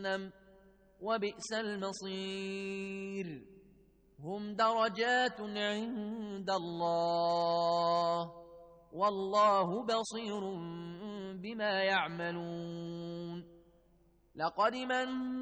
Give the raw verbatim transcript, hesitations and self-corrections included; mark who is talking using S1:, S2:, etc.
S1: جهنم وبئس المصير. هم درجات عند الله والله بصير بما يعملون. لقد من